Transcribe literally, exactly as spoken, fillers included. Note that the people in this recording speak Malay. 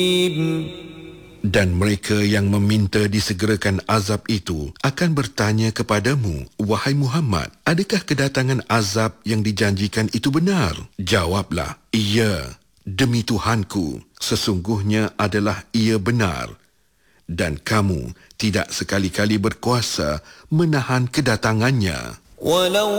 Dan mereka yang meminta disegerakan azab itu akan bertanya kepadamu, wahai Muhammad, adakah kedatangan azab yang dijanjikan itu benar? Jawablah, ya, demi Tuhanku, sesungguhnya adalah ia benar. Dan kamu tidak sekali-kali berkuasa menahan kedatangannya. Walau